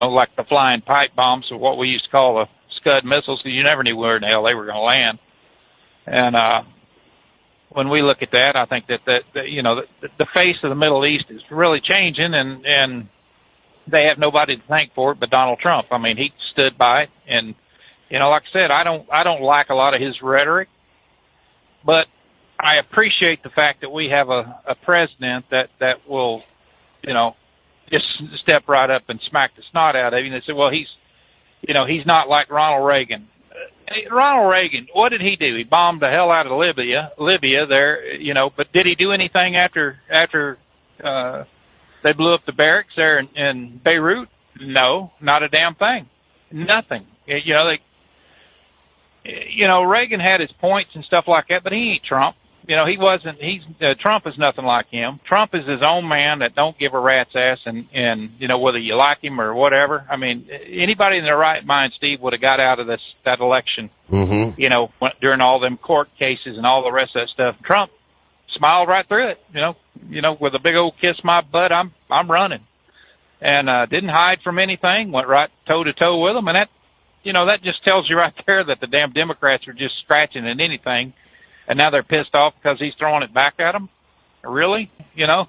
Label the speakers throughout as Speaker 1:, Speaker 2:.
Speaker 1: like the flying pipe bombs, or what we used to call the Scud missiles, because you never knew where in the hell they were going to land. And when we look at that, I think that the face of the Middle East is really changing, and they have nobody to thank for it but Donald Trump. I mean, he stood by it, and like I said, I don't like a lot of his rhetoric, but I appreciate the fact that we have a president that will, just step right up and smack the snot out of you. And they say, well, he's not like Ronald Reagan. Ronald Reagan, what did he do? He bombed the hell out of Libya there, but did he do anything after they blew up the barracks there in Beirut? No, not a damn thing. Nothing. Reagan had his points and stuff like that, but he ain't Trump. Trump is nothing like him. Trump is his own man that don't give a rat's ass, and whether you like him or whatever. I mean, anybody in their right mind, Steve, would have got out of that election, during all them court cases and all the rest of that stuff. Trump smiled right through it, with a big old kiss my butt, I'm running. And didn't hide from anything, went right toe to toe with them, and that just tells you right there that the damn Democrats are just scratching at anything. And now they're pissed off because he's throwing it back at them? Really? He didn't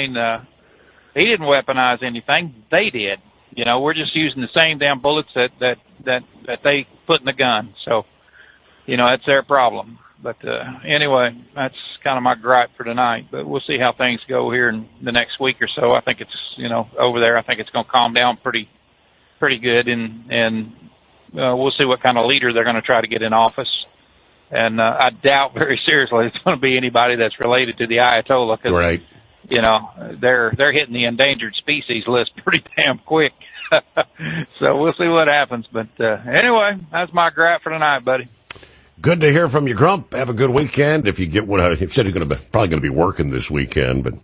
Speaker 1: weaponize anything. They did. We're just using the same damn bullets that they put in the gun. So, that's their problem. But anyway, that's kind of my gripe for tonight. But we'll see how things go here in the next week or so. I think it's, over there, I think it's going to calm down pretty good. And we'll see what kind of leader they're going to try to get in office. And I doubt very seriously it's going to be anybody that's related to the Ayatollah, because
Speaker 2: right.
Speaker 1: They're hitting the endangered species list pretty damn quick. So we'll see what happens. But anyway, that's my gripe for tonight, buddy.
Speaker 2: Good to hear from you, Grump. Have a good weekend. If you get one, he said he's probably going to be working this weekend, but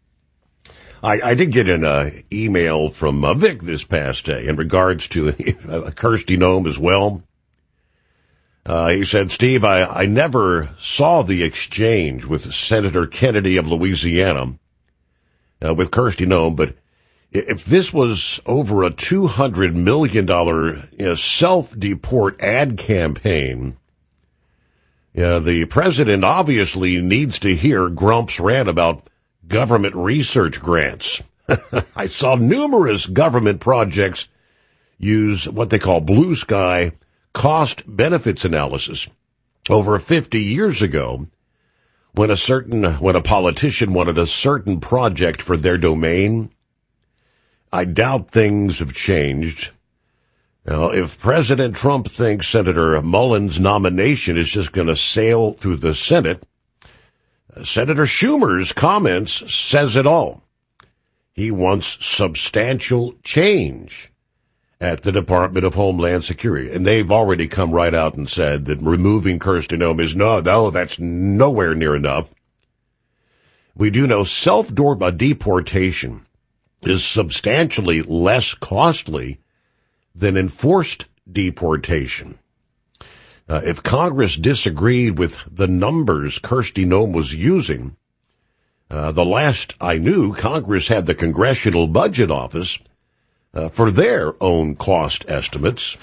Speaker 2: I did get an email from Vic this past day in regards to Kirsty Noem as well. He said, Steve, I never saw the exchange with Senator Kennedy of Louisiana with Kirsty Noem, but if this was over a $200 million self-deport ad campaign, the president obviously needs to hear Grump's rant about government research grants. I saw numerous government projects use what they call blue sky cost benefits analysis over 50 years ago when a politician wanted a certain project for their domain. I doubt things have changed. Now, if President Trump thinks Senator Mullins' nomination is just going to sail through the Senate, Senator Schumer's comments says it all. He wants substantial change at the Department of Homeland Security. And they've already come right out and said that removing Kirsty Noem is no, that's nowhere near enough. We do know self-deportation is substantially less costly than enforced deportation. If Congress disagreed with the numbers Kirsty Noem was using, the last I knew, Congress had the Congressional Budget Office for their own cost estimates.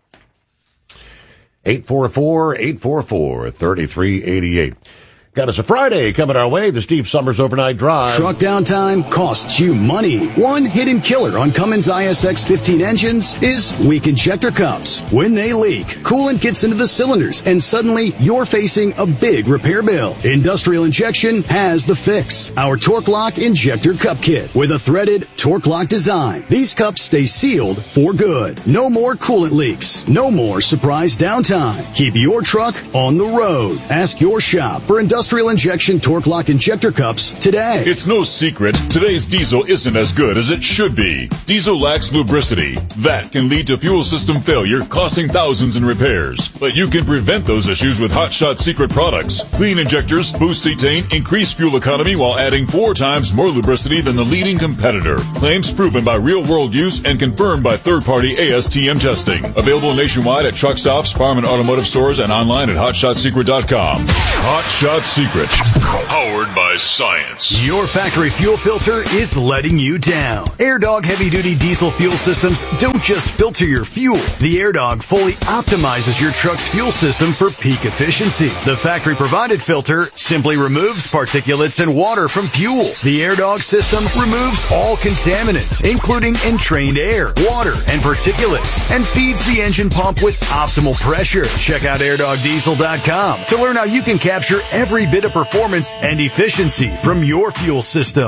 Speaker 2: 844-844-3388. Got us a Friday coming our way, the Steve Summers Overnight Drive.
Speaker 3: Truck downtime costs you money. One hidden killer on Cummins ISX 15 engines is weak injector cups. When they leak, coolant gets into the cylinders, and suddenly you're facing a big repair bill. Industrial Injection has the fix. Our Torque Lock Injector Cup Kit with a threaded Torque Lock design. These cups stay sealed for good. No more coolant leaks. No more surprise downtime. Keep your truck on the road. Ask your shop for Industrial Injection Torque Lock Injector Cups today.
Speaker 4: It's no secret, today's diesel isn't as good as it should be. Diesel lacks lubricity. That can lead to fuel system failure, costing thousands in repairs. But you can prevent those issues with Hot Shot Secret products. Clean injectors, boost cetane, increase fuel economy while adding 4 times more lubricity than the leading competitor. Claims proven by real-world use and confirmed by third-party ASTM testing. Available nationwide at truck stops, farm and automotive stores, and online at hotshotsecret.com. Hot Shot Secret. Powered by science.
Speaker 3: Your factory fuel filter is letting you down. AirDog heavy-duty diesel fuel systems don't just filter your fuel. The AirDog fully optimizes your truck's fuel system for peak efficiency. The factory-provided filter simply removes particulates and water from fuel. The AirDog system removes all contaminants, including entrained air, water, and particulates, and feeds the engine pump with optimal pressure. Check out airdogdiesel.com to learn how you can capture every bit of performance and efficiency from your fuel system.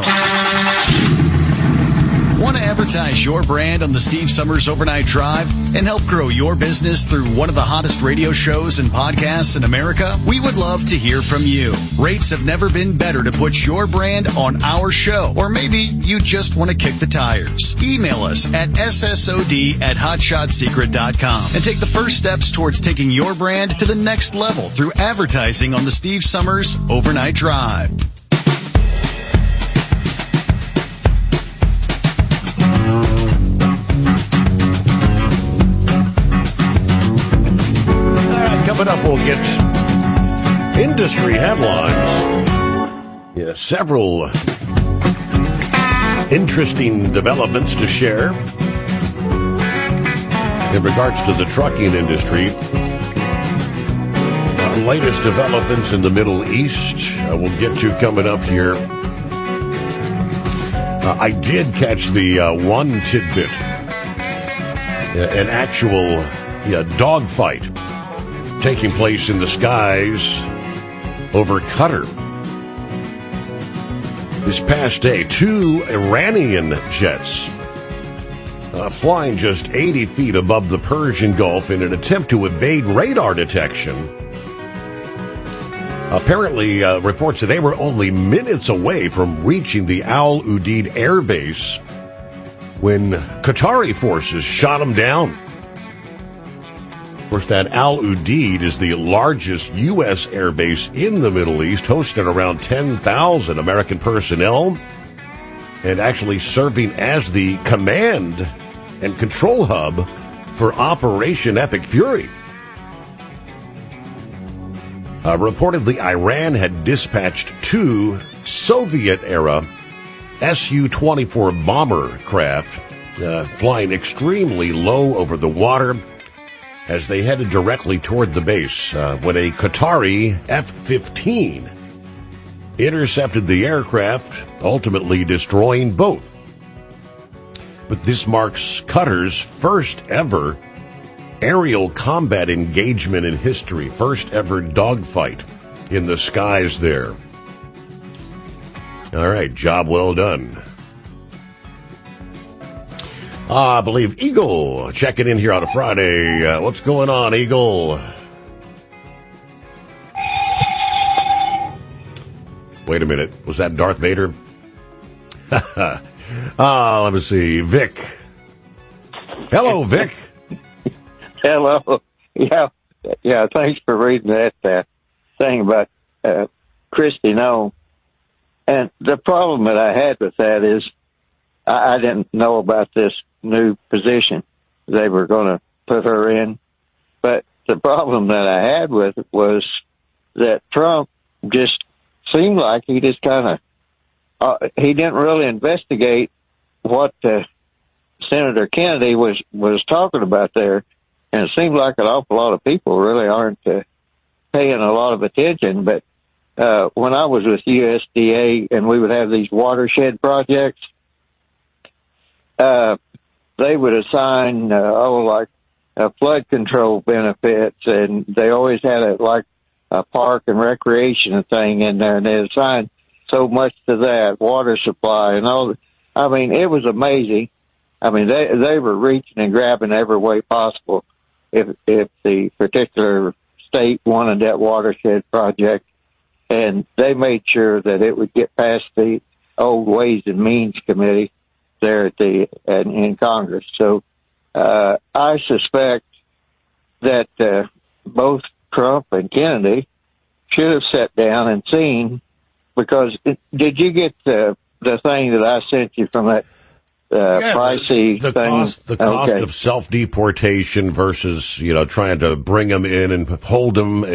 Speaker 3: Want to advertise your brand on the Steve Summers Overnight Drive and help grow your business through one of the hottest radio shows and podcasts in America? We would love to hear from you. Rates have never been better to put your brand on our show, or maybe you just want to kick the tires. Email us at ssod@hotshotsecret.com and take the first steps towards taking your brand to the next level through advertising on the Steve Summers Overnight Drive.
Speaker 2: Coming up, we'll get industry headlines. Yeah, several interesting developments to share in regards to the trucking industry. Latest developments in the Middle East we'll get to coming up here. I did catch the one tidbit, an actual dogfight taking place in the skies over Qatar. This past day, 2 Iranian jets flying just 80 feet above the Persian Gulf in an attempt to evade radar detection. Apparently, reports that they were only minutes away from reaching the Al Udeid air base when Qatari forces shot them down. Of course, that Al Udeid is the largest U.S. air base in the Middle East, hosting around 10,000 American personnel and actually serving as the command and control hub for Operation Epic Fury. Reportedly, Iran had dispatched 2 Soviet-era Su-24 bomber craft flying extremely low over the water as they headed directly toward the base when a Qatari F-15 intercepted the aircraft, ultimately destroying both. But this marks Qatar's first ever aerial combat engagement in history, first ever dogfight in the skies there. All right, job well done. I believe Eagle checking in here on a Friday. What's going on, Eagle? Wait a minute. Was that Darth Vader? Let me see. Vic. Hello, Vic.
Speaker 5: Hello. Yeah. Thanks for reading that thing about Kristi Noem. And the problem that I had with that is I didn't know about this new position they were going to put her in. But the problem that I had with it was that Trump just seemed like he just kind of he didn't really investigate what Senator Kennedy was talking about there. And it seems like an awful lot of people really aren't paying a lot of attention. But when I was with USDA and we would have these watershed projects, they would assign, flood control benefits, and they always had a park and recreation thing in there, and they assigned so much to that, water supply and all. I mean, it was amazing. I mean, they were reaching and grabbing every way possible if the particular state wanted that watershed project, and they made sure that it would get past the old Ways and Means Committee there in Congress. So I suspect that both Trump and Kennedy should have sat down and seen, because did you get the thing that I sent you from that pricey
Speaker 2: the
Speaker 5: thing?
Speaker 2: The cost of self-deportation versus, trying to bring them in and hold them and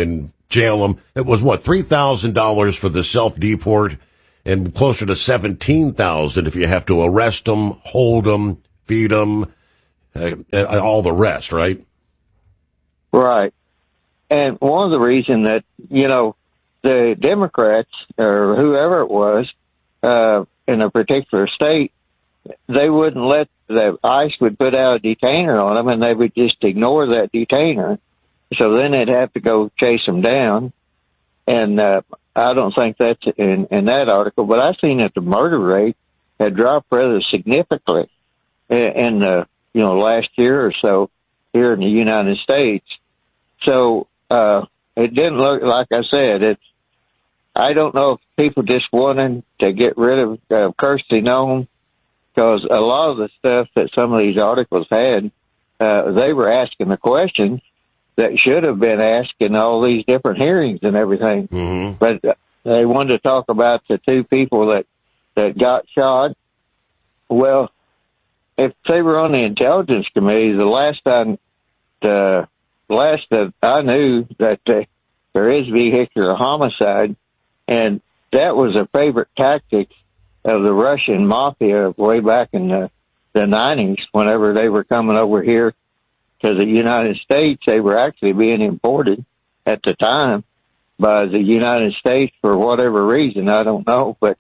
Speaker 2: jail them. It was $3,000 for the self-deport and closer to $17,000 if you have to arrest them, hold them, feed them, all the rest, right?
Speaker 5: Right. And one of the reasons that, the Democrats or whoever it was, in a particular state, they wouldn't let the ICE would put out a detainer on them, and they would just ignore that detainer. So then they'd have to go chase them down. And I don't think that's in that article, but I seen that the murder rate had dropped rather significantly in the last year or so here in the United States. So it didn't look, like I said, I don't know if people just wanted to get rid of Kristi Noem, because a lot of the stuff that some of these articles had, they were asking the questions that should have been asked in all these different hearings and everything.
Speaker 2: Mm-hmm.
Speaker 5: But they wanted to talk about the two people that got shot. Well, if they were on the Intelligence Committee, the last that I knew that there is vehicular homicide, and that was a favorite tactic of the Russian mafia way back in the 90s, whenever they were coming over here to the United States. They were actually being imported at the time by the United States for whatever reason, I don't know, but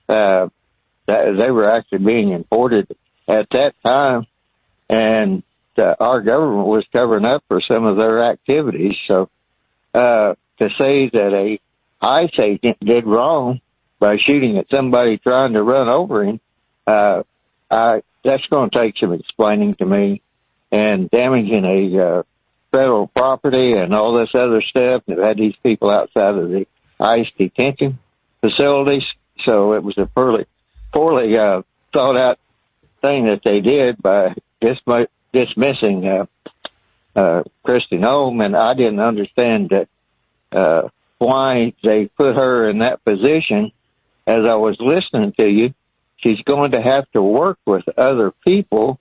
Speaker 5: they were actually being imported at that time, and our government was covering up for some of their activities. So to say that a ICE agent did wrong by shooting at somebody trying to run over him, that's going to take some explaining to me. And damaging a federal property and all this other stuff, that had these people outside of the ICE detention facilities. So it was a poorly thought out thing that they did by dismissing Kristi Noem, and I didn't understand that why they put her in that position. As I was listening to you, she's going to have to work with other people,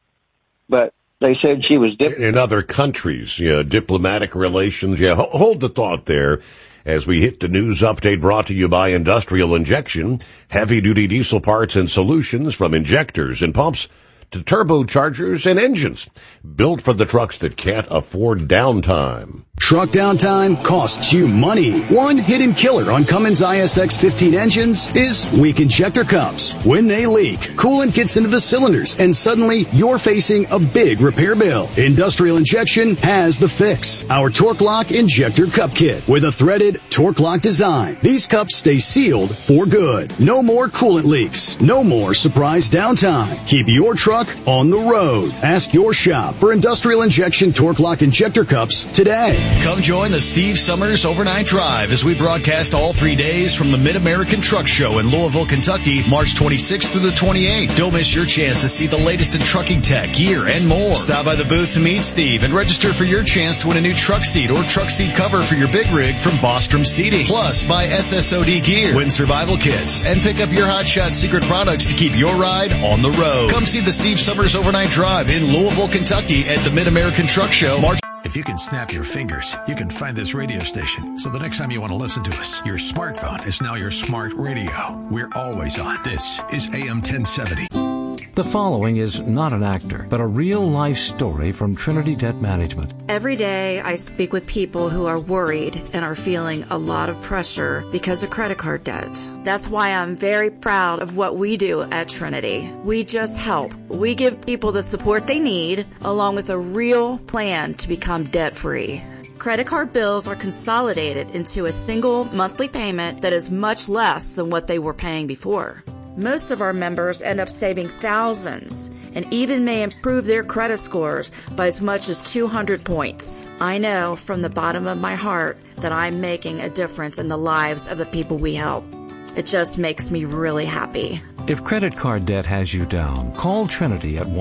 Speaker 5: but they said she was
Speaker 2: in other countries, diplomatic relations. Yeah, hold the thought there as we hit the news update brought to you by Industrial Injection, heavy-duty diesel parts and solutions from injectors and pumps to turbochargers and engines, built for the trucks that can't afford downtime.
Speaker 3: Truck downtime costs you money. One hidden killer on Cummins ISX 15 engines is weak injector cups. When they leak, coolant gets into the cylinders, and suddenly you're facing a big repair bill. Industrial Injection has the fix. Our Torque Lock Injector Cup Kit with a threaded Torque Lock design. These cups stay sealed for good. No more coolant leaks. No more surprise downtime. Keep your truck on the road. Ask your shop for Industrial Injection Torque Lock Injector Cups today.
Speaker 6: Come join the Steve Summers Overnight Drive as we broadcast all 3 days from the Mid-American Truck Show in Louisville, Kentucky, March 26th through the 28th. Don't miss your chance to see the latest in trucking tech, gear, and more. Stop by the booth to meet Steve and register for your chance to win a new truck seat or truck seat cover for your big rig from Bostrom Seating. Plus, buy SSOD gear, win survival kits, and pick up your Hot Shot secret products to keep your ride on the road. Come see the Steve Summers Overnight Drive in Louisville, Kentucky at the Mid-American Truck Show, March.
Speaker 7: If you can snap your fingers, you can find this radio station. So the next time you want to listen to us, your smartphone is now your smart radio. We're always on. This is AM 1070.
Speaker 8: The following is not an actor, but a real-life story from Trinity Debt Management.
Speaker 9: Every day I speak with people who are worried and are feeling a lot of pressure because of credit card debt. That's why I'm very proud of what we do at Trinity. We just help. We give people the support they need, along with a real plan to become debt-free. Credit card bills are consolidated into a single monthly payment that is much less than what they were paying before. Most of our members end up saving thousands and even may improve their credit scores by as much as 200 points. I know from the bottom of my heart that I'm making a difference in the lives of the people we help. It just makes me really happy.
Speaker 8: If credit card debt has you down, call Trinity at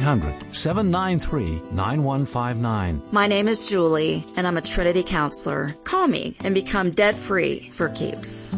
Speaker 8: 1-800-793-9159.
Speaker 9: My name is Julie, and I'm a Trinity counselor. Call me and become debt-free for keeps.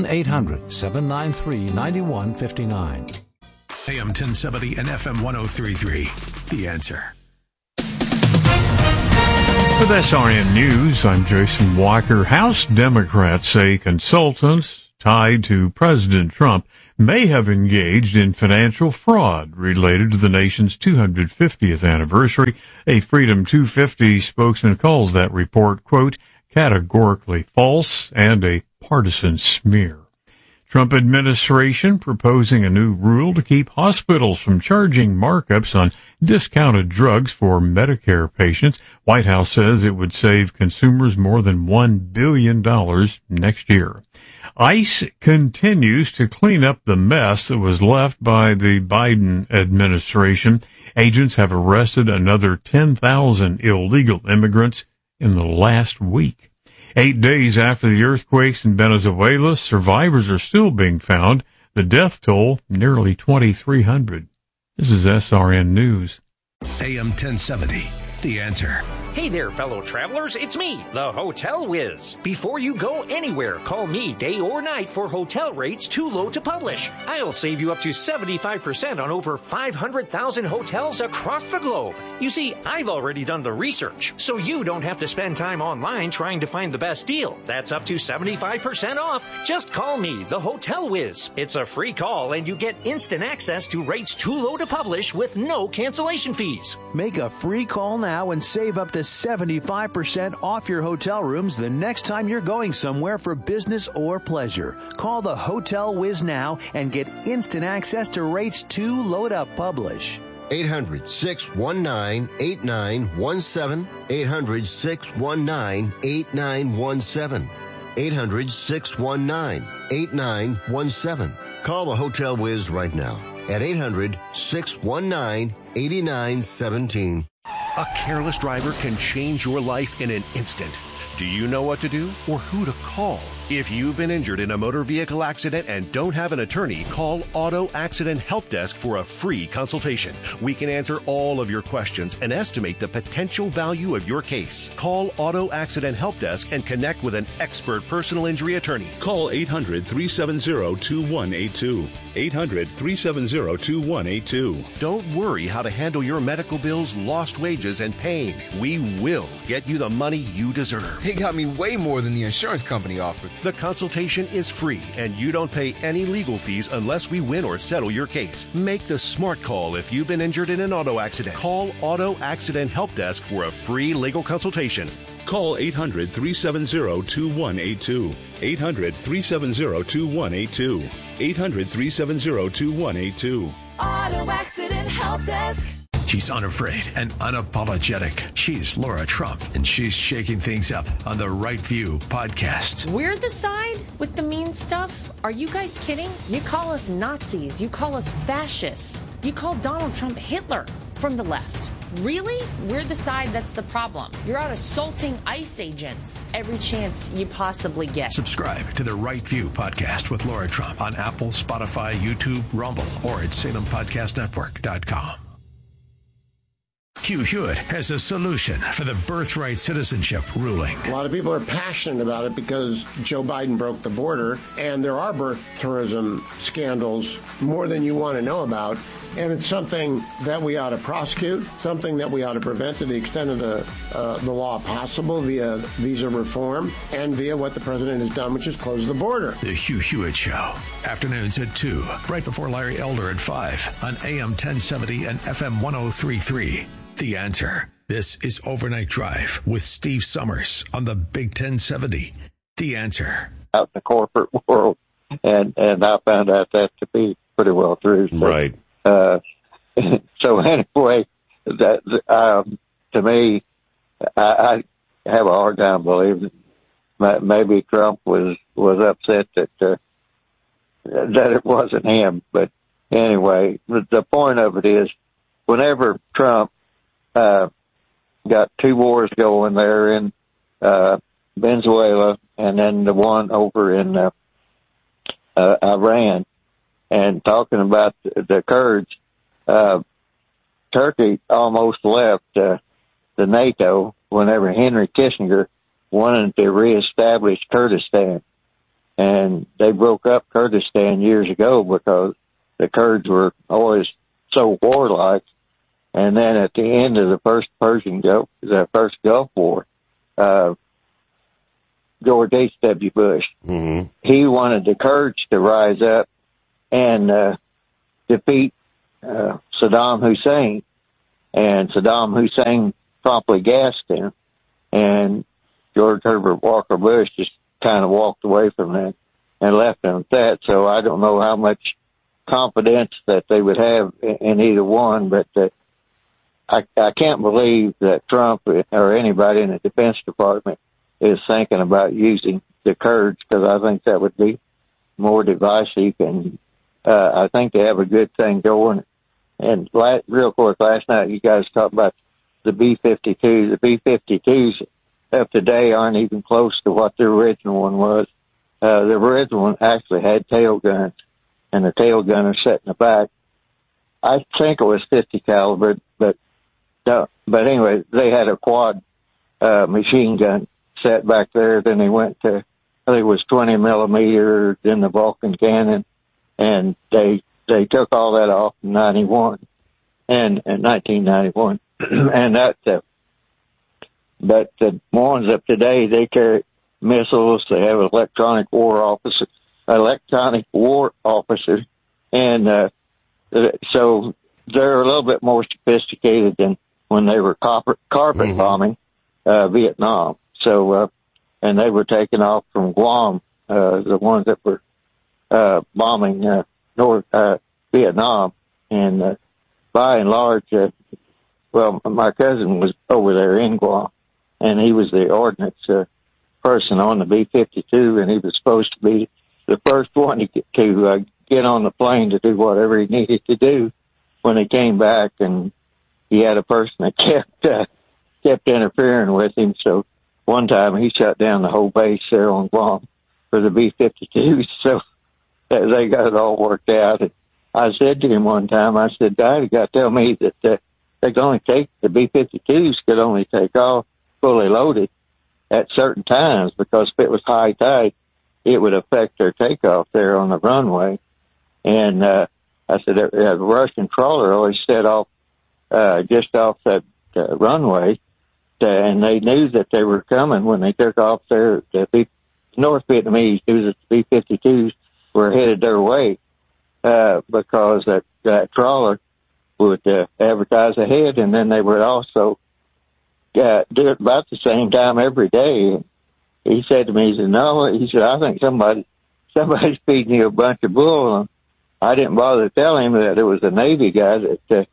Speaker 8: 1-800-793-9159.
Speaker 7: AM 1070 and FM 1033. The Answer.
Speaker 10: With SRN News, I'm Jason Walker. House Democrats say consultants tied to President Trump may have engaged in financial fraud related to the nation's 250th anniversary. A Freedom 250 spokesman calls that report, quote, categorically false and a partisan smear. Trump administration proposing a new rule to keep hospitals from charging markups on discounted drugs for Medicare patients. White House says it would save consumers more than $1 billion next year. ICE continues to clean up the mess that was left by the Biden administration. Agents have arrested another 10,000 illegal immigrants in the last week. 8 days after the earthquakes in Venezuela, survivors are still being found. The death toll, nearly 2,300. This is SRN News.
Speaker 7: AM 1070, The Answer.
Speaker 11: Hey there, fellow travelers. It's me, the Hotel Whiz. Before you go anywhere, call me day or night for hotel rates too low to publish. I'll save you up to 75% on over 500,000 hotels across the globe. You see, I've already done the research, so you don't have to spend time online trying to find the best deal. That's up to 75% off. Just call me, the Hotel Whiz. It's a free call, and you get instant access to rates too low to publish with no cancellation fees.
Speaker 12: Make a free call now and save up to 75% off your hotel rooms the next time you're going somewhere for business or pleasure. Call the Hotel Whiz now and get instant access to rates too low to publish.
Speaker 13: 800-619-8917. 800-619-8917. 800-619-8917. Call the Hotel Whiz right now at 800-619-8917.
Speaker 14: A careless driver can change your life in an instant. Do you know what to do or who to call? If you've been injured in a motor vehicle accident and don't have an attorney, call Auto Accident Help Desk for a free consultation. We can answer all of your questions and estimate the potential value of your case. Call Auto Accident Help Desk and connect with an expert personal injury attorney.
Speaker 15: Call 800-370-2182. 800-370-2182.
Speaker 14: Don't worry how to handle your medical bills, lost wages, and pain. We will get you the money you deserve.
Speaker 16: They got me way more than the insurance company offered.
Speaker 14: The consultation is free, and you don't pay any legal fees unless we win or settle your case. Make the smart call if you've been injured in an auto accident. Call Auto Accident Help Desk for a free legal consultation.
Speaker 15: Call 800-370-2182. 800-370-2182. 800-370-2182.
Speaker 17: Auto Accident Help Desk.
Speaker 7: She's unafraid and unapologetic. She's Laura Trump, and she's shaking things up on the Right View podcast.
Speaker 18: We're the side with the mean stuff? Are you guys kidding? You call us Nazis. You call us fascists. You call Donald Trump Hitler from the left. Really? We're the side that's the problem. You're out assaulting ICE agents every chance you possibly get.
Speaker 7: Subscribe to the Right View podcast with Laura Trump on Apple, Spotify, YouTube, Rumble, or at SalemPodcastNetwork.com. Hugh Hewitt has a solution for the birthright citizenship ruling.
Speaker 19: A lot of people are passionate about it because Joe Biden broke the border, and there are birth tourism scandals more than you want to know about. And it's something that we ought to prosecute, something that we ought to prevent to the extent of the law possible via visa reform and via what the president has done, which is close the border.
Speaker 7: The Hugh Hewitt Show, afternoons at 2, right before Larry Elder at 5 on AM 1070 and FM 103.3. The Answer. This is Overnight Drive with Steve Summers on the Big 1070. The Answer.
Speaker 5: Out in the corporate world, and I found out that to be pretty well true. So,
Speaker 2: right.
Speaker 5: So anyway, that to me, I have a hard time believing maybe Trump was upset that it wasn't him. But anyway, the point of it is, whenever Trump got two wars going there in Venezuela and then the one over in Iran, and talking about the Kurds, Turkey almost left the NATO whenever Henry Kissinger wanted to reestablish Kurdistan. And they broke up Kurdistan years ago because the Kurds were always so warlike. And then at the end of the first Gulf War, George H.W. Bush, he wanted the Kurds to rise up and defeat Saddam Hussein. And Saddam Hussein promptly gassed him. And George Herbert Walker Bush just kind of walked away from that and left them at that. So I don't know how much confidence that they would have in either one, but I can't believe that Trump or anybody in the Defense Department is thinking about using the Kurds, because I think that would be more divisive, and I think they have a good thing going. And real quick, last night you guys talked about the B-52. The B-52s of today aren't even close to what the original one was. The original one actually had tail guns, and the tail gunner set in the back. I think it was 50 caliber, but anyway, they had a quad machine gun set back there. Then they went to, I think it was 20 millimeter, then the Vulcan cannon, and they took all that off in 1991, and that. But the ones of today, they carry missiles. They have an electronic war officer, and so they're a little bit more sophisticated than when they were carpet bombing Vietnam. So, and they were taken off from Guam, the ones that were bombing North Vietnam, and by and large, well, my cousin was over there in Guam, and he was the ordnance person on the B-52, and he was supposed to be the first one to get on the plane to do whatever he needed to do when he came back, and he had a person that kept interfering with him. So one time he shut down the whole base there on Guam for the B-52s. So they got it all worked out. And I said to him one time, I said, Dad, you got to tell me that they could only take, the B-52s could only take off fully loaded at certain times, because if it was high tide, it would affect their takeoff there on the runway. And I said, a Russian trawler always set off just off that runway, and they knew that they were coming when they took off there. The North Vietnamese knew that the B-52s were headed their way, because that trawler would advertise ahead, and then they would also do it about the same time every day. He said to me, he said, no, he said, I think somebody's feeding you a bunch of bull. And I didn't bother to tell him that it was a Navy guy that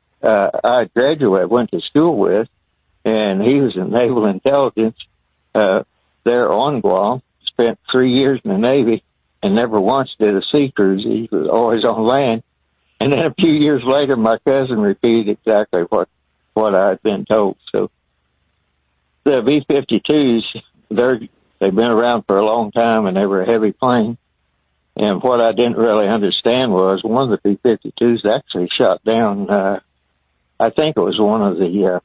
Speaker 5: I went to school with, and he was in naval intelligence there on Guam, spent 3 years in the Navy, and never once did a sea cruise. He was always on land. And then a few years later, my cousin repeated exactly what I had been told. So the B-52s, they've been around for a long time, and they were a heavy plane. And what I didn't really understand was one of the B-52s actually shot down, I think it was one of the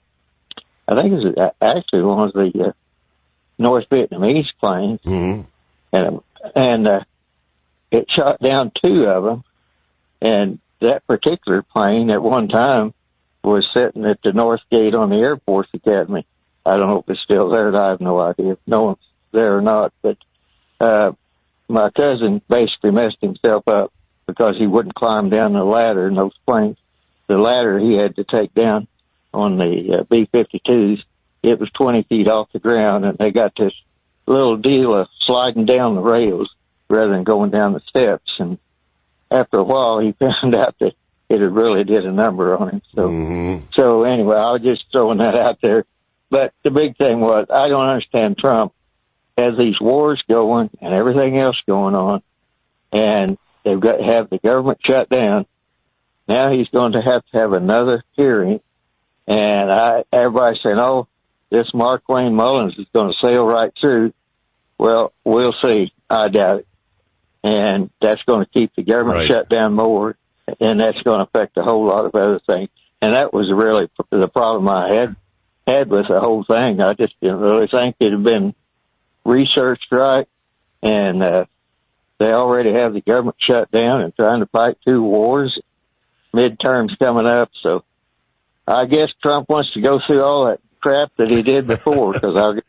Speaker 5: North Vietnamese planes. Mm-hmm. And it shot down 2 of them. And that particular plane at one time was sitting at the North Gate on the Air Force Academy. I don't know if it's still there. I have no idea if no one's there or not. But my cousin basically messed himself up because he wouldn't climb down the ladder in those planes. The ladder he had to take down on the B-52s, it was 20 feet off the ground, and they got this little deal of sliding down the rails rather than going down the steps. And after a while, he found out that it had really did a number on him. So, So anyway, I was just throwing that out there. But the big thing was, I don't understand Trump has these wars going and everything else going on, and they've got to have the government shut down. Now he's going to have another hearing, and everybody's saying, oh, this Mark Wayne Mullins is going to sail right through. Well, we'll see. I doubt it. And that's going to keep the government shut down more, and that's going to affect a whole lot of other things. And that was really the problem I had with the whole thing. I just didn't really think it had been researched right, and they already have the government shut down and trying to fight 2 wars, midterms coming up. So I guess Trump wants to go through all that crap that he did before. Because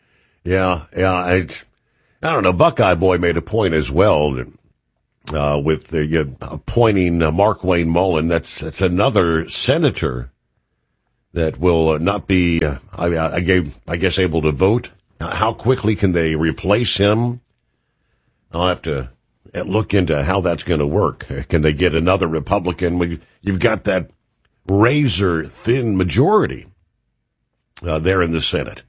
Speaker 2: I don't know. Buckeye Boy made a point as well that with the appointing Mark Wayne Mullen, that's another senator that will not be, I guess, able to vote. How quickly can they replace him? I'll have to look into how that's going to work. Can they get another Republican? You've got that razor-thin majority there in the Senate.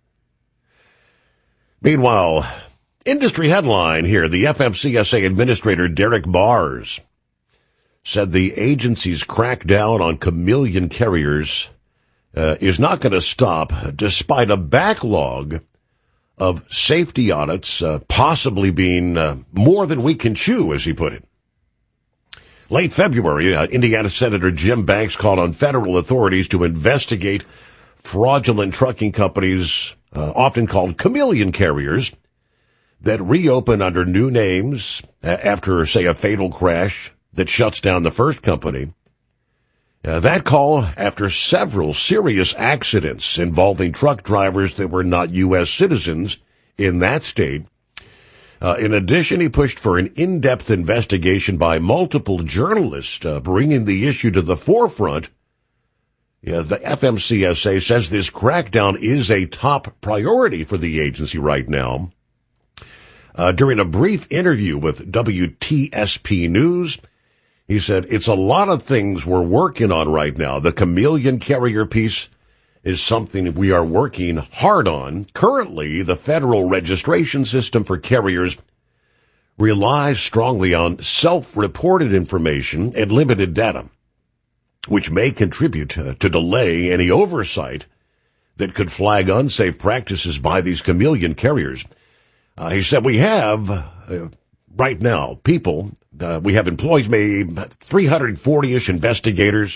Speaker 2: Meanwhile, industry headline here. The FMCSA Administrator Derek Bars said the agency's crackdown on chameleon carriers is not going to stop despite a backlog of safety audits possibly being more than we can chew, as he put it. Late February, Indiana Senator Jim Banks called on federal authorities to investigate fraudulent trucking companies, often called chameleon carriers, that reopen under new names after, say, a fatal crash that shuts down the first company. That call after several serious accidents involving truck drivers that were not U.S. citizens in that state. In addition, he pushed for an in-depth investigation by multiple journalists, bringing the issue to the forefront. The FMCSA says this crackdown is a top priority for the agency right now. During a brief interview with WTSP News, he said, it's a lot of things we're working on right now. The chameleon carrier piece is something we are working hard on. Currently, the federal registration system for carriers relies strongly on self-reported information and limited data, which may contribute to delay any oversight that could flag unsafe practices by these chameleon carriers. He said, we have, right now, people, we have employees, maybe 340-ish investigators.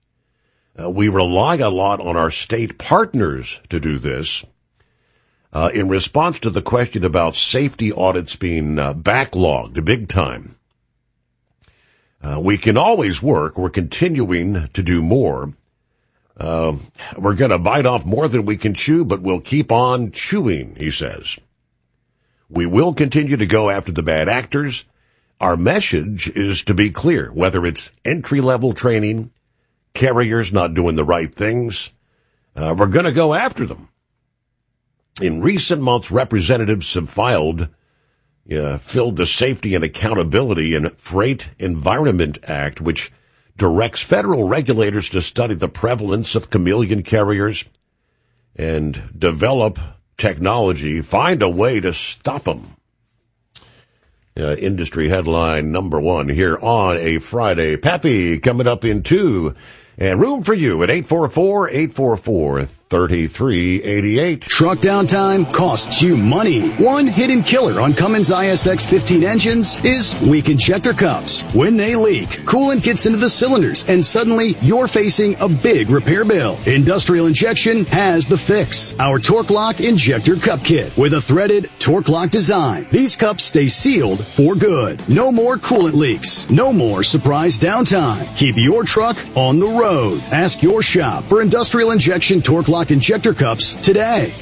Speaker 2: We rely a lot on our state partners to do this. In response to the question about safety audits being backlogged big time, we can always work. We're continuing to do more. We're going to bite off more than we can chew, but we'll keep on chewing, he says. We will continue to go after the bad actors. Our message is to be clear, whether it's entry-level training, carriers not doing the right things, we're going to go after them. In recent months, representatives have filled the Safety and Accountability in Freight Environment Act, which directs federal regulators to study the prevalence of chameleon carriers and develop technology, find a way to stop them. Industry headline number one here on a Friday. Pappy coming up in 2. And room for you at 844-844-3388.
Speaker 3: Truck downtime costs you money. One hidden killer on Cummins ISX 15 engines is weak injector cups. When they leak, coolant gets into the cylinders, and suddenly you're facing a big repair bill. Industrial Injection has the fix. Our Torque Lock Injector Cup Kit with a threaded Torque Lock design. These cups stay sealed for good. No more coolant leaks. No more surprise downtime. Keep your truck on the road. Ask your shop for Industrial Injection Torque Lock Injector Cups today.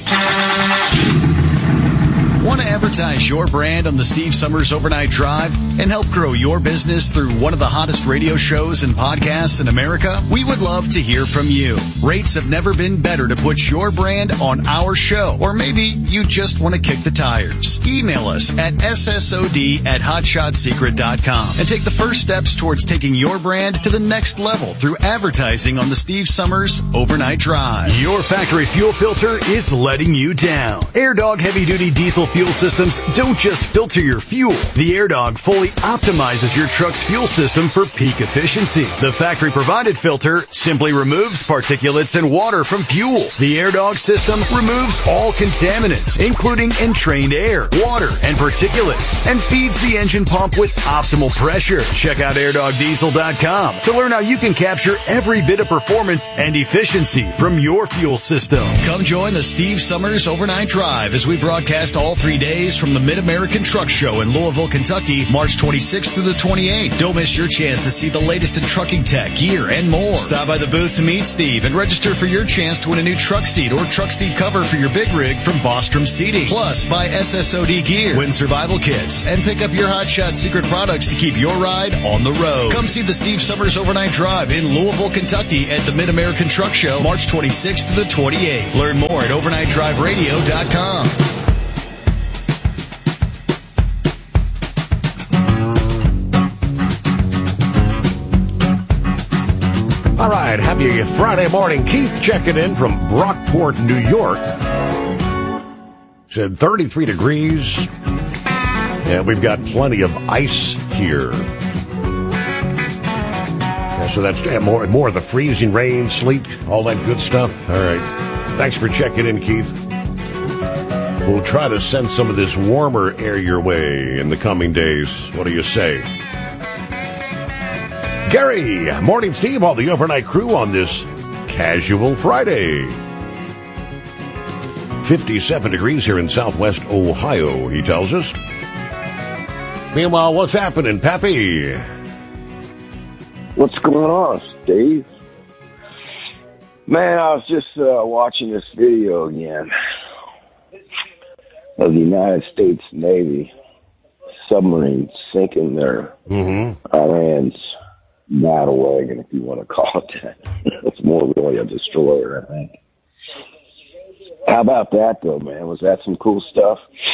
Speaker 6: Want to advertise your brand on the Steve Summers Overnight Drive and help grow your business through one of the hottest radio shows and podcasts in America? We would love to hear from you. Rates have never been better to put your brand on our show. Or maybe you just want to kick the tires. Email us at ssod@hotshotsecret.com and take the first steps towards taking your brand to the next level through advertising on the Steve Summers Overnight Drive.
Speaker 3: Your factory fuel filter is letting you down. AirDog heavy-duty diesel fuel systems don't just filter your fuel. The AirDog fully optimizes your truck's fuel system for peak efficiency. The factory-provided filter simply removes particulates and water from fuel. The AirDog system removes all contaminants, including entrained air, water, and particulates, and feeds the engine pump with optimal pressure. Check out airdogdiesel.com to learn how you can capture every bit of performance and efficiency from your fuel system.
Speaker 6: Come join the Steve Summers Overnight Drive as we broadcast all 3 days from the Mid-American Truck Show in Louisville, Kentucky, March March 26th through the 28th. Don't miss your chance to see the latest in trucking tech, gear, and more. Stop by the booth to meet Steve and register for your chance to win a new truck seat or truck seat cover for your big rig from Bostrom Seating. Plus, buy SSOD gear, win survival kits, and pick up your Hot Shot secret products to keep your ride on the road. Come see the Steve Summers Overnight Drive in Louisville, Kentucky at the Mid-American Truck Show, March 26th to the 28th. Learn more at overnightdriveradio.com.
Speaker 2: All right, happy Friday morning. Keith checking in from Brockport, New York. Said 33 degrees. And we've got plenty of ice here. So that's more of the freezing rain, sleet, all that good stuff. All right. Thanks for checking in, Keith. We'll try to send some of this warmer air your way in the coming days. What do you say? Gary, morning, Steve, all the overnight crew on this casual Friday. 57 degrees here in Southwest Ohio, he tells us. Meanwhile, what's happening, Pappy?
Speaker 15: What's going on, Steve? Man, I was just watching this video again of the United States Navy submarines sinking their Iran's battle wagon, if you want to call it that. It's more really a destroyer, I think. How about that, though, man? Was that some cool stuff?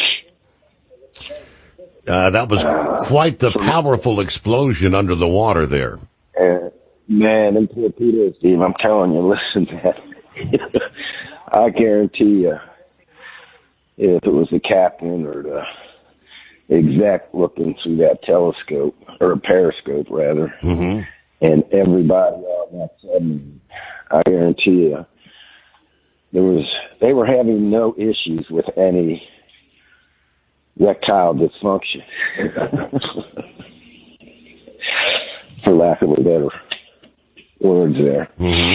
Speaker 2: That was quite the powerful explosion under the water there.
Speaker 15: Man, them torpedoes, Steve, I'm telling you, listen, man. I guarantee you, if it was the captain or the exec looking through that telescope, or a periscope, rather, and everybody on that submarine, I guarantee you, they were having no issues with any erectile dysfunction, for lack of a better words there.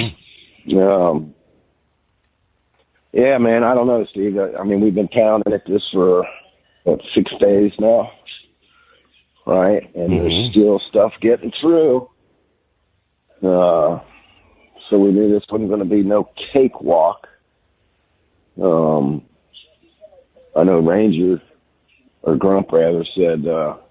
Speaker 15: Yeah, man, I don't know, Steve. I mean, we've been pounding at this for, 6 days now, right? And there's still stuff getting through. So we knew this wasn't going to be no cakewalk. I know Ranger, or Grump rather, said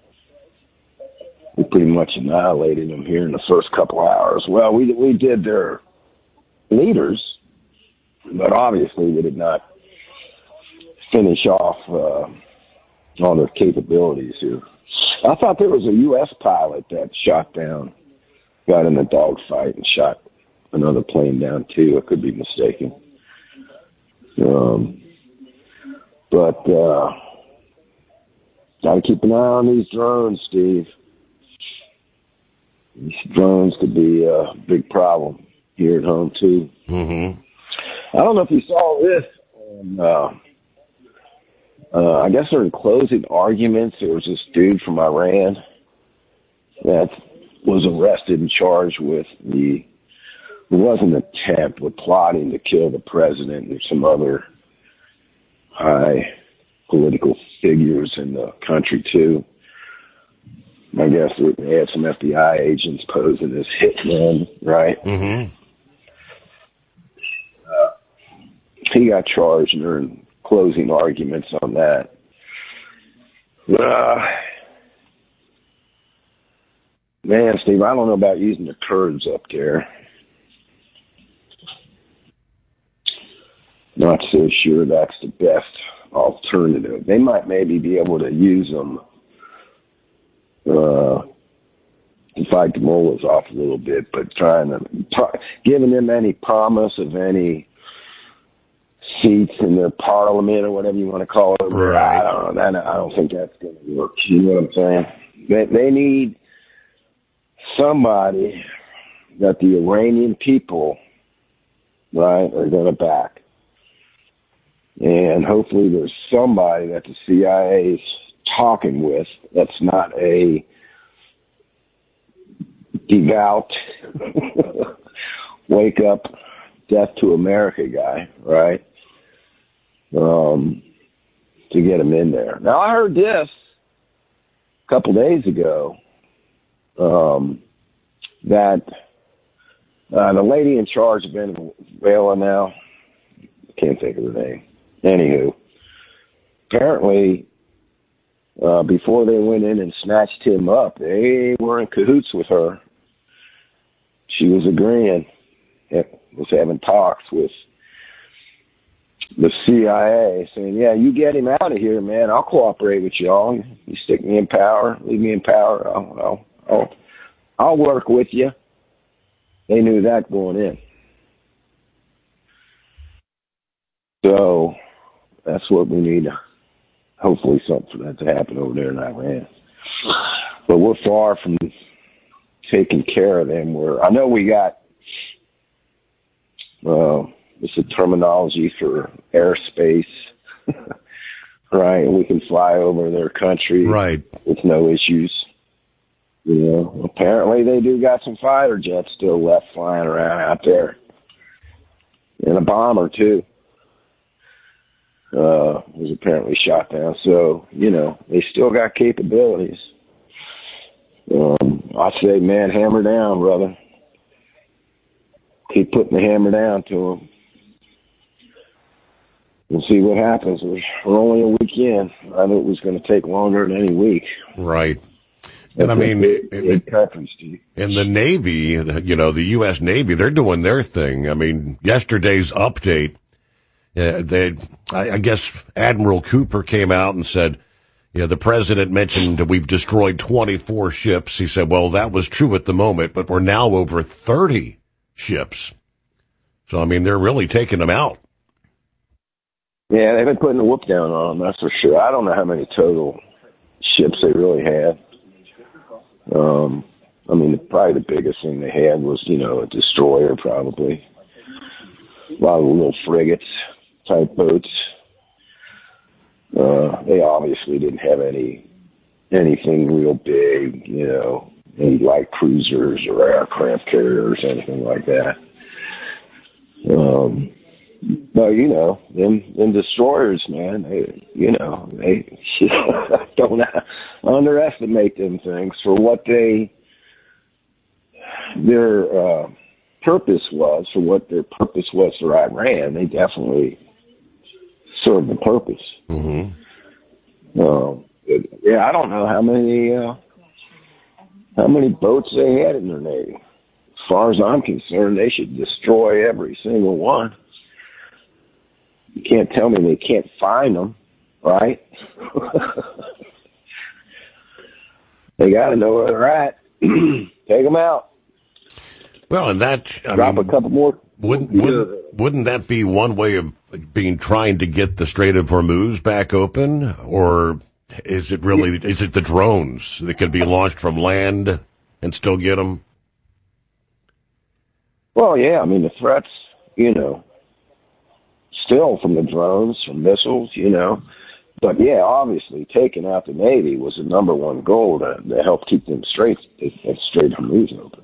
Speaker 15: we pretty much annihilated them here in the first couple hours. Well, we did their leaders, but obviously we did not finish off all their capabilities here. I thought there was a U.S. pilot that shot down, got in a dogfight and shot another plane down too. I could be mistaken. But gotta keep an eye on these drones, Steve. These drones could be a big problem here at home too. I don't know if you saw this. I guess during closing arguments, there was this dude from Iran that was arrested and charged with it was an attempt with plotting to kill the president and some other high political figures in the country too. I guess they had some FBI agents posing as hitmen, right? He got charged during closing arguments on that. Man, Steve, I don't know about using the Kurds up there. Not so sure that's the best alternative. They might maybe be able to use them to fight the mullahs off a little bit, but giving them any promise of any seats in their parliament or whatever you want to call it. Right. I don't think that's going to work. You know what I'm saying? They need somebody that the Iranian people, right, are going to back. And hopefully there's somebody that the CIA is talking with that's not a devout, wake up, death to America guy, right? To get him in there. Now, I heard this couple days ago that the lady in charge of Venezuela now, can't think of her name. Anywho, apparently, before they went in and snatched him up, they were in cahoots with her. She was agreeing, was having talks with the CIA, saying, yeah, you get him out of here, man. I'll cooperate with y'all. You stick me in power, leave me in power. I'll work with you. They knew that going in. So that's what we need. Hopefully something for that to happen over there in Iran. But we're far from taking care of them. I know we got, it's a terminology for airspace, right? We can fly over their country
Speaker 2: right
Speaker 15: with no issues. You know, apparently they do got some fighter jets still left flying around out there. And a bomber, too. Was apparently shot down. So, you know, they still got capabilities. I say, man, hammer down, brother. Keep putting the hammer down to them. We'll see what happens. We're only a week in. I knew it was going to take longer than any week.
Speaker 2: Right. And I mean, in the Navy, you know, the U.S. Navy, they're doing their thing. I mean, yesterday's update, I guess Admiral Cooper came out and said, yeah, the president mentioned that we've destroyed 24 ships. He said, well, that was true at the moment, but we're now over 30 ships. So, I mean, they're really taking them out.
Speaker 15: Yeah, they've been putting the whoop down on them, that's for sure. I don't know how many total ships they really had. I mean, probably the biggest thing they had was, you know, a destroyer, probably. A lot of little frigates type boats. They obviously didn't have anything real big, you know, any light cruisers or aircraft carriers, anything like that. But, you know, them destroyers, man, they don't underestimate them things for what their purpose was, for Iran. They definitely served the purpose.
Speaker 2: Mm-hmm.
Speaker 15: Yeah, I don't know how many boats they had in their Navy. As far as I'm concerned, they should destroy every single one. You can't tell me they can't find them, right? They got to know where they're at. Take them out.
Speaker 2: Well, and that
Speaker 15: drop a couple more.
Speaker 2: Wouldn't that be one way of trying to get the Strait of Hormuz back open, or is it the drones that could be launched from land and still get them?
Speaker 15: Well, yeah, I mean the threats, you know, still from the drones, from missiles, you know. But yeah, obviously taking out the Navy was the number one goal to help keep them Strait Hormuz open.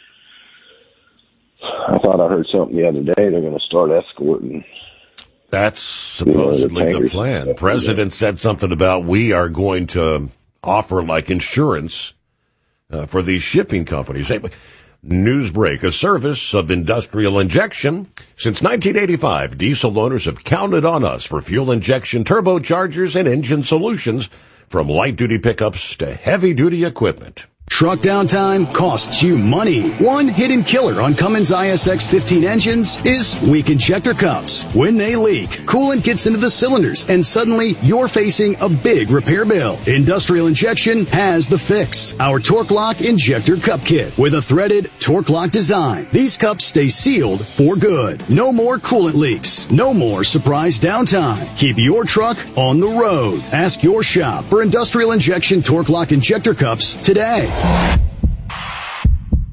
Speaker 15: I thought I heard something the other day. They're going to start escorting.
Speaker 2: That's supposedly the plan. The president said something about we are going to offer like insurance for these shipping companies. Hey, Newsbreak, a service of Industrial Injection. Since 1985, diesel owners have counted on us for fuel injection, turbochargers, and engine solutions, from light-duty pickups to heavy-duty equipment.
Speaker 3: Truck downtime costs you money. One hidden killer on Cummins ISX 15 engines is weak injector cups. When they leak, coolant gets into the cylinders, and suddenly you're facing a big repair bill. Industrial Injection has the fix. Our Torque Lock Injector Cup Kit with a threaded Torque Lock design. These cups stay sealed for good. No more coolant leaks. No more surprise downtime. Keep your truck on the road. Ask your shop for Industrial Injection Torque Lock Injector Cups today.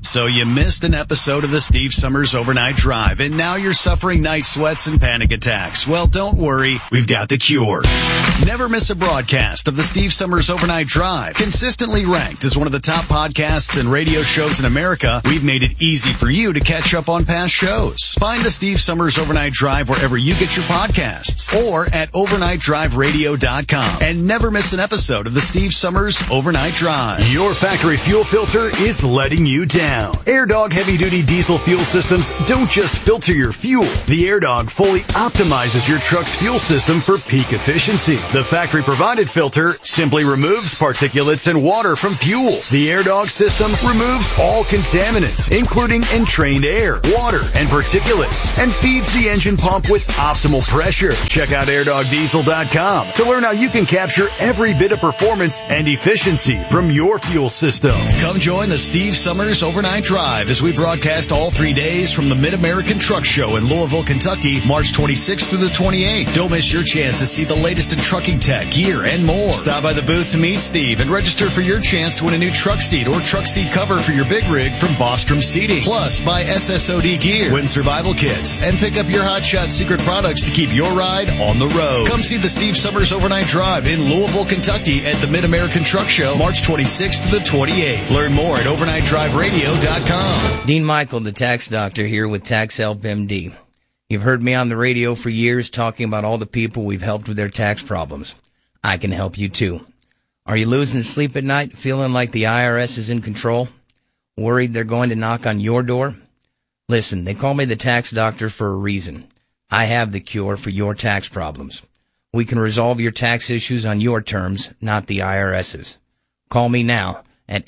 Speaker 6: So you missed an episode of the Steve Summers Overnight Drive, and now you're suffering night sweats and panic attacks. Well, don't worry. We've got the cure. Never miss a broadcast of the Steve Summers Overnight Drive. Consistently ranked as one of the top podcasts and radio shows in America, we've made it easy for you to catch up on past shows. Find the Steve Summers Overnight Drive wherever you get your podcasts or at overnightdriveradio.com. And never miss an episode of the Steve Summers Overnight Drive.
Speaker 3: Your factory fuel filter is letting you down. AirDog heavy-duty diesel fuel systems don't just filter your fuel. The AirDog fully optimizes your truck's fuel system for peak efficiency. The factory-provided filter simply removes particulates and water from fuel. The AirDog system removes all contaminants, including entrained air, water, and particulates, and feeds the engine pump with optimal pressure. Check out airdogdiesel.com to learn how you can capture every bit of performance and efficiency from your fuel system.
Speaker 6: Come join the Steve Summers Overnight Drive as we broadcast all 3 days from the Mid-American Truck Show in Louisville, Kentucky, March 26th through the 28th. Don't miss your chance to see the latest in trucking tech, gear, and more. Stop by the booth to meet Steve and register for your chance to win a new truck seat or truck seat cover for your big rig from Bostrom Seating. Plus, buy SSOD gear, win survival kits, and pick up your Hot Shot secret products to keep your ride on the road. Come see the Steve Summers Overnight Drive in Louisville, Kentucky at the Mid-American Truck Show, March 26th to the 28th. Learn more at overnightdriveradio.com.
Speaker 20: Dean Michael, the tax doctor, here with Tax Help MD. You've heard me on the radio for years talking about all the people we've helped with their tax problems. I can help you too. Are you losing sleep at night, feeling like the IRS is in control? Worried they're going to knock on your door? Listen, they call me the tax doctor for a reason. I have the cure for your tax problems. We can resolve your tax issues on your terms, not the IRS's. Call me now at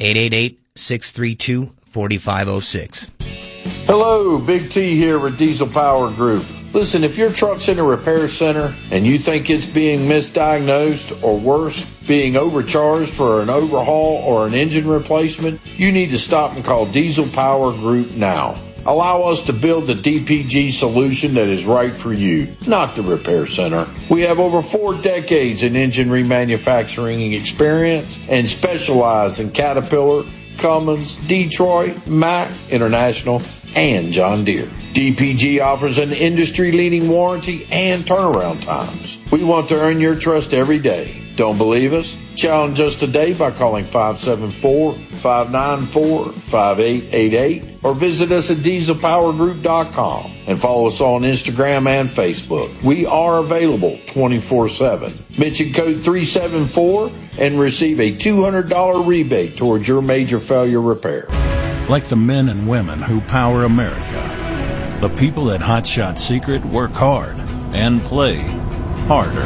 Speaker 20: 888-632-4506.
Speaker 21: Hello, Big T here with Diesel Power Group. Listen, if your truck's in a repair center and you think it's being misdiagnosed or worse, being overcharged for an overhaul or an engine replacement, you need to stop and call Diesel Power Group now. Allow us to build the DPG solution that is right for you, not the repair center. We have over 4 decades in engine remanufacturing experience and specialize in Caterpillar, Cummins, Detroit, Mack, International, and John Deere. DPG offers an industry-leading warranty and turnaround times. We want to earn your trust every day. Don't believe us? Challenge us today by calling 574-594-5888 or visit us at dieselpowergroup.com and follow us on Instagram and Facebook. We are available 24/7. Mention code 374 and receive a $200 rebate towards your major failure repair.
Speaker 22: Like the men and women who power America, the people at Hot Shot Secret work hard and play harder.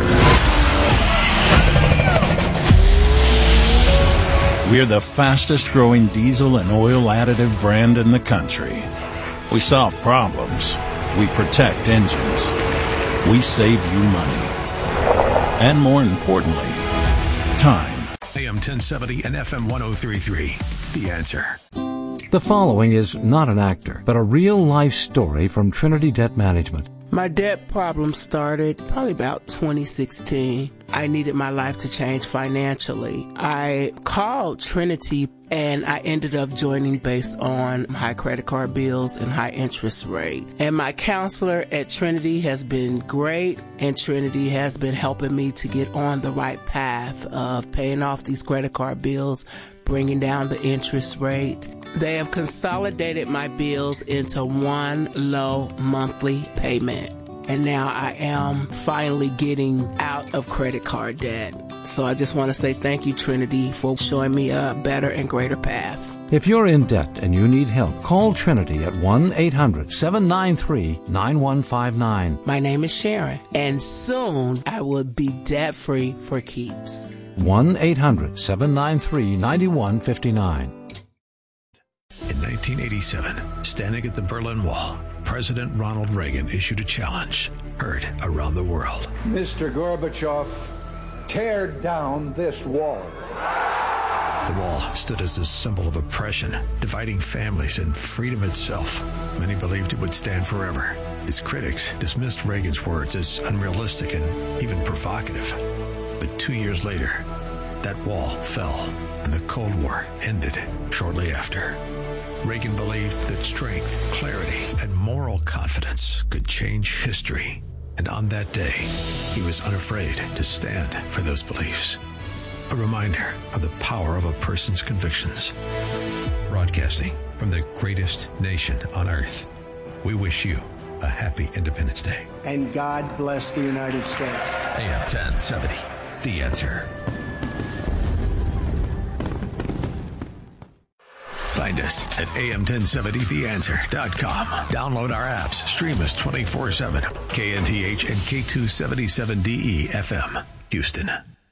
Speaker 22: We're the fastest growing diesel and oil additive brand in the country. We solve problems. We protect engines. We save you money. And more importantly, time.
Speaker 7: AM 1070 and FM 1033. The Answer.
Speaker 8: The following is not an actor, but a real-life story from Trinity Debt Management.
Speaker 23: My debt problem started probably about 2016. I needed my life to change financially. I called Trinity and I ended up joining based on high credit card bills and high interest rate. And my counselor at Trinity has been great, and Trinity has been helping me to get on the right path of paying off these credit card bills, bringing down the interest rate. They have consolidated my bills into one low monthly payment. And now I am finally getting out of credit card debt. So I just want to say thank you, Trinity, for showing me a better and greater path.
Speaker 8: If you're in debt and you need help, call Trinity at 1-800-793-9159.
Speaker 23: My name is Sharon, and soon I will be debt-free for keeps.
Speaker 8: 1-800-793-9159.
Speaker 7: In 1987, standing at the Berlin Wall, President Ronald Reagan issued a challenge heard around the world.
Speaker 24: Mr. Gorbachev, tear down this wall.
Speaker 7: The wall stood as a symbol of oppression, dividing families and freedom itself. Many believed it would stand forever. His critics dismissed Reagan's words as unrealistic and even provocative. But 2 years later, that wall fell, and the Cold War ended shortly after. Reagan believed that strength, clarity, and moral confidence could change history. And on that day, he was unafraid to stand for those beliefs. A reminder of the power of a person's convictions. Broadcasting from the greatest nation on earth, we wish you a happy Independence Day.
Speaker 1: And God bless the United States.
Speaker 7: AM 1070, The Answer. Find us at am1070theanswer.com. Download our apps. Stream us 24/7. KNTH and K277DE FM, Houston.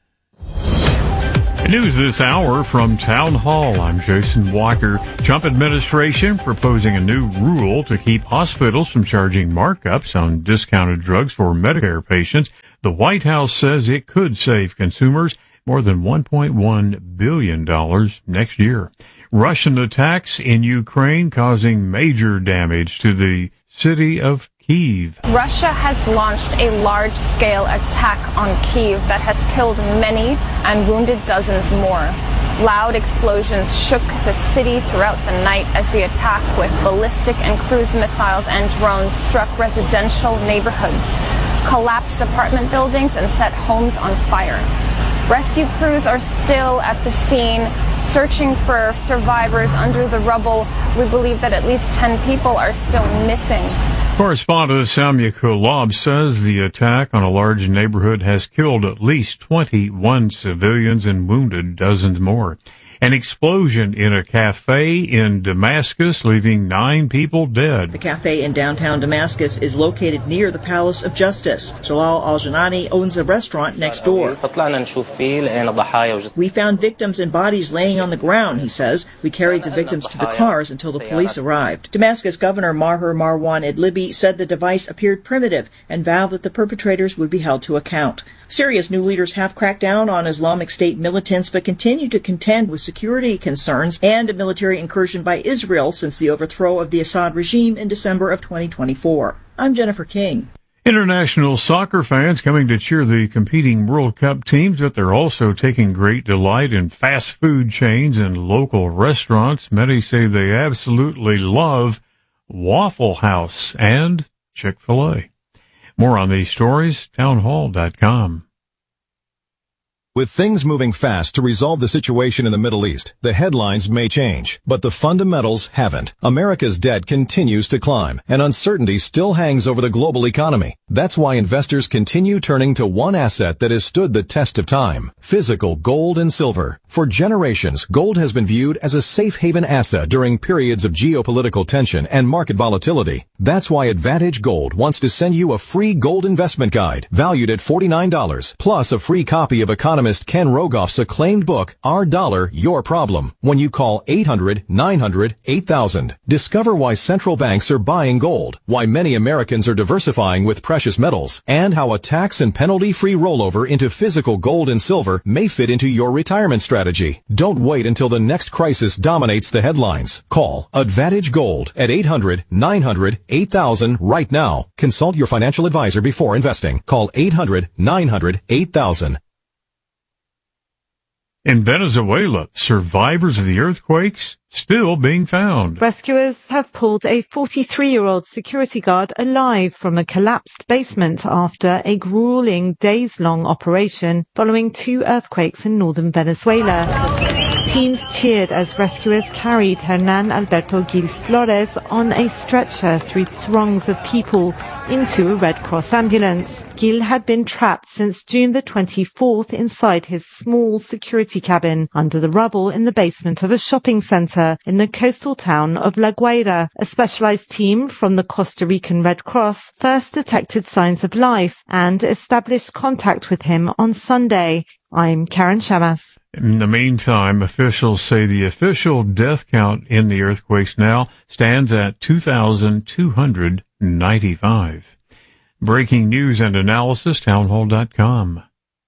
Speaker 4: News this hour from Town Hall. I'm Jason Walker. Trump administration proposing a new rule to keep hospitals from charging markups on discounted drugs for Medicare patients. The White House says it could save consumers more than $1.1 billion next year. Russian attacks in Ukraine causing major damage to the city of Kyiv.
Speaker 9: Russia has launched a large-scale attack on Kyiv that has killed many and wounded dozens more. Loud explosions shook the city throughout the night as the attack with ballistic and cruise missiles and drones struck residential neighborhoods, collapsed apartment buildings, and set homes on fire. Rescue crews are still at the scene, searching for survivors under the rubble. We believe that at least 10 people are still missing.
Speaker 4: Correspondent Samia Kulab says the attack on a large neighborhood has killed at least 21 civilians and wounded dozens more. An explosion in a cafe in Damascus, leaving 9 people dead.
Speaker 10: The cafe in downtown Damascus is located near the Palace of Justice. Jalal Al-Janani owns a restaurant next door. We found victims and bodies laying on the ground, he says. We carried the victims to the cars until the police arrived. Damascus Governor Maher Marwan Edlibi said the device appeared primitive and vowed that the perpetrators would be held to account. Syria's new leaders have cracked down on Islamic State militants but continue to contend with security concerns and a military incursion by Israel since the overthrow of the Assad regime in December of 2024. I'm Jennifer King.
Speaker 4: International soccer fans coming to cheer the competing World Cup teams, but they're also taking great delight in fast food chains and local restaurants. Many say they absolutely love Waffle House and Chick-fil-A. More on these stories, townhall.com.
Speaker 25: With things moving fast to resolve the situation in the Middle East, the headlines may change, but the fundamentals haven't. America's debt continues to climb, and uncertainty still hangs over the global economy. That's why investors continue turning to one asset that has stood the test of time: physical gold and silver. For generations, gold has been viewed as a safe haven asset during periods of geopolitical tension and market volatility. That's why Advantage Gold wants to send you a free gold investment guide valued at $49, plus a free copy of economist Ken Rogoff's acclaimed book, Our Dollar, Your Problem, when you call 800-900-8000. Discover why central banks are buying gold, why many Americans are diversifying with precious metals, and how a tax and penalty-free rollover into physical gold and silver may fit into your retirement strategy. Don't wait until the next crisis dominates the headlines. Call Advantage Gold at 800-900-8000 right now. Consult your financial advisor before investing. Call 800-900-8000.
Speaker 4: In Venezuela, survivors of the earthquakes still being found.
Speaker 26: Rescuers have pulled a 43-year-old security guard alive from a collapsed basement after a grueling days-long operation following 2 earthquakes in northern Venezuela. Teams cheered as rescuers carried Hernan Alberto Gil Flores on a stretcher through throngs of people into a Red Cross ambulance. Gil had been trapped since June the 24th inside his small security cabin under the rubble in the basement of a shopping center in the coastal town of La Guaira. A specialized team from the Costa Rican Red Cross first detected signs of life and established contact with him on Sunday. I'm Karen Shamas.
Speaker 4: In the meantime, officials say the official death count in the earthquakes now stands at 2,295. Breaking news and analysis, townhall.com.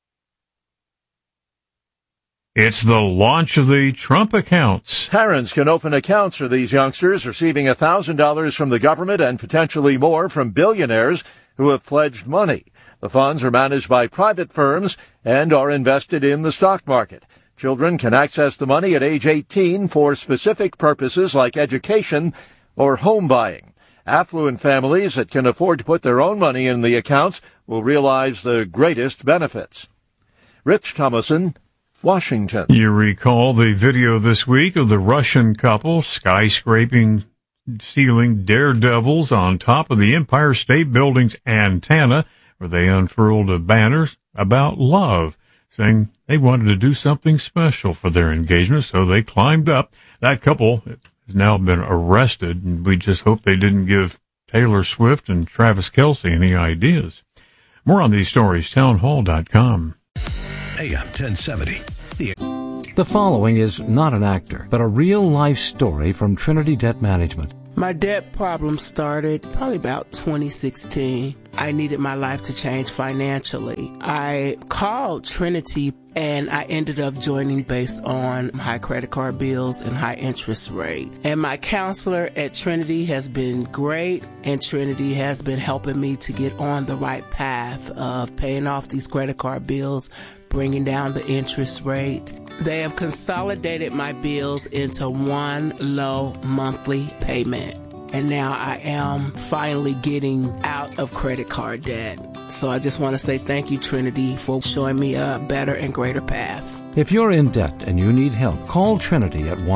Speaker 4: It's the launch of the Trump accounts.
Speaker 27: Parents can open accounts for these youngsters, receiving $1,000 from the government and potentially more from billionaires who have pledged money. The funds are managed by private firms and are invested in the stock market. Children can access the money at age 18 for specific purposes like education or home buying. Affluent families that can afford to put their own money in the accounts will realize the greatest benefits. Rich Thomason, Washington.
Speaker 4: You recall the video this week of the Russian couple skyscraping ceiling daredevils on top of the Empire State Building's antenna, where they unfurled banners about love, saying they wanted to do something special for their engagement, so they climbed up. That couple has now been arrested, and we just hope they didn't give Taylor Swift and Travis Kelce any ideas. More on these stories, townhall.com.
Speaker 7: AM 1070.
Speaker 8: The following is not an actor, but a real-life story from Trinity Debt Management.
Speaker 23: My debt problem started probably about 2016. I needed my life to change financially. I called Trinity and I ended up joining based on high credit card bills and high interest rate. And my counselor at Trinity has been great, and Trinity has been helping me to get on the right path of paying off these credit card bills, bringing down the interest rate. They have consolidated my bills into one low monthly payment. And now I am finally getting out of credit card debt. So I just want to say thank you, Trinity, for showing me a better and greater path.
Speaker 8: If you're in debt and you need help, call Trinity at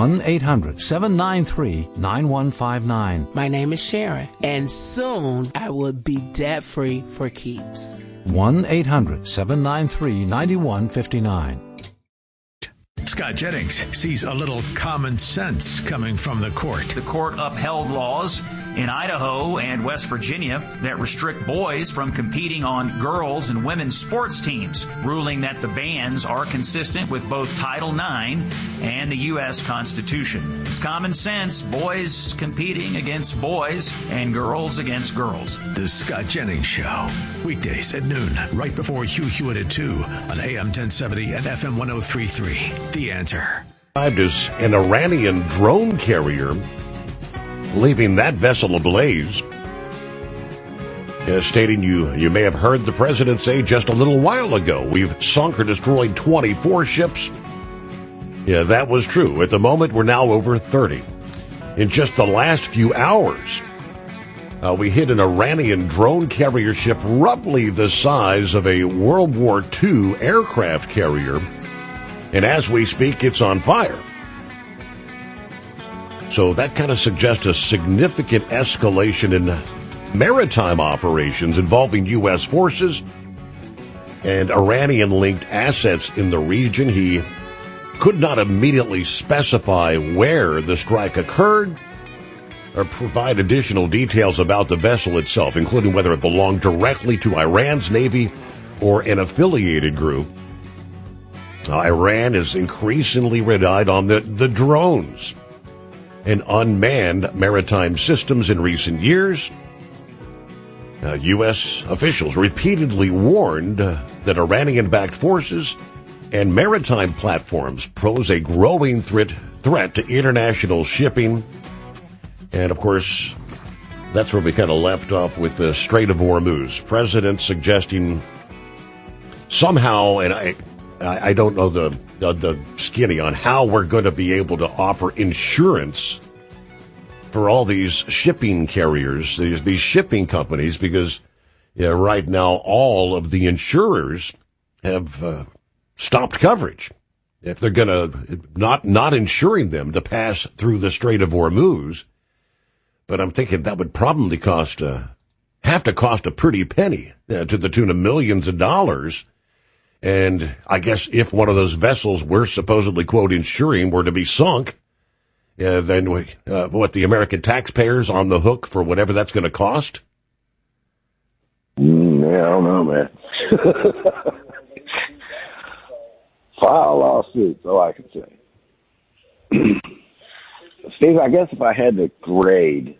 Speaker 8: 1-800-793-9159.
Speaker 23: My name is Sharon, and soon I will be debt-free for keeps.
Speaker 8: 1-800-793-9159.
Speaker 7: Scott Jennings sees a little common sense coming from the court.
Speaker 11: The court upheld laws in Idaho and West Virginia that restrict boys from competing on girls' and women's sports teams, ruling that the bans are consistent with both Title IX and the U.S. Constitution. It's common sense, boys competing against boys and girls against girls.
Speaker 7: The Scott Jennings Show, weekdays at noon, right before Hugh Hewitt at 2 on AM 1070 and FM 103.3. The Answer.
Speaker 2: As an Iranian drone carrier, leaving that vessel ablaze, stating you may have heard the president say just a little while ago, we've sunk or destroyed 24 ships. Yeah, that was true. At the moment, we're now over 30. In just the last few hours, we hit an Iranian drone carrier ship roughly the size of a World War II aircraft carrier, and as we speak, it's on fire. So that kind of suggests a significant escalation in maritime operations involving U.S. forces and Iranian-linked assets in the region. He could not immediately specify where the strike occurred or provide additional details about the vessel itself, including whether it belonged directly to Iran's Navy or an affiliated group. Iran has increasingly relied on the drones and unmanned maritime systems in recent years. U.S. officials repeatedly warned that Iranian-backed forces and maritime platforms pose a growing threat to international shipping. And, of course, that's where we kind of left off with the Strait of Hormuz. President suggesting somehow, and I don't know the skinny on how we're going to be able to offer insurance for all these shipping carriers, these shipping companies, because right now all of the insurers have stopped coverage. If they're going to not insuring them to pass through the Strait of Hormuz, but I'm thinking that would probably have to cost a pretty penny, to the tune of millions of dollars. And I guess if one of those vessels we're supposedly, quote, insuring were to be sunk, then the American taxpayers on the hook for whatever that's going to cost?
Speaker 15: Yeah, I don't know, man. File a lawsuit, all I can say. Steve, I guess if I had to grade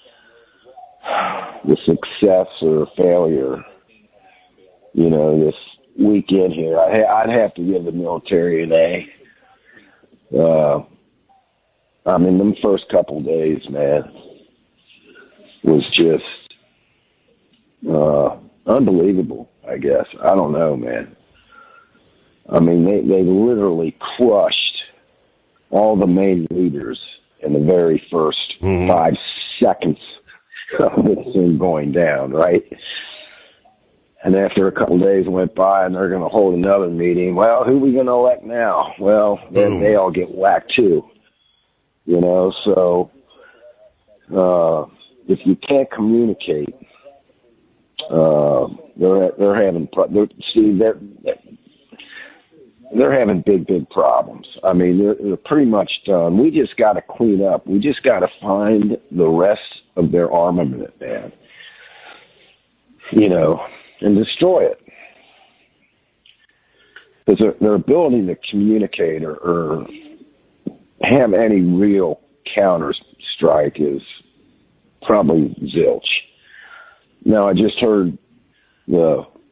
Speaker 15: the success or failure, this weekend here, I'd have to give the military an A. Them first couple days, man, was just unbelievable, I guess. I don't know, man. I mean, they literally crushed all the main leaders in the very first 5 seconds of this thing going down, right? And after a couple of days went by and they're going to hold another meeting, well, who are we going to elect now? Well, then they all get whacked too. You know, so if you can't communicate, they're having big problems. I mean, they're pretty much done. We just got to clean up. We just got to find the rest of their armament, man. You know, and destroy it. Because their ability to communicate or have any real counter strike is probably zilch. Now, I just heard the